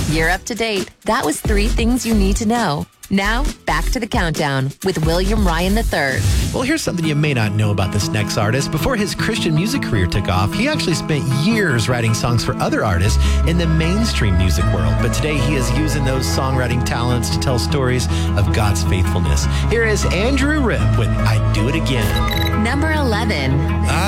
You're up to date. That was 3 things you need to know. Now, back to the countdown with William Ryan III. Well, here's something you may not know about this next artist. Before his Christian music career took off, he actually spent years writing songs for other artists in the mainstream music world. But today he is using those songwriting talents to tell stories of God's faithfulness. Here is Andrew Ripp with "I'd Do It Again." Number 11.